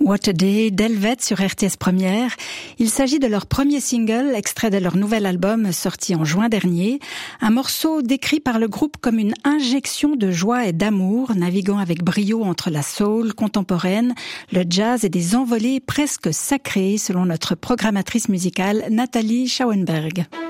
What a Day d'Helvet sur RTS Première. Il s'agit de leur premier single, extrait de leur nouvel album sorti en juin dernier. Un morceau décrit par le groupe comme une injection de joie et d'amour, naviguant avec brio entre la soul contemporaine, le jazz et des envolées presque sacrées, selon notre programmatrice musicale Nathalie Schauenberg.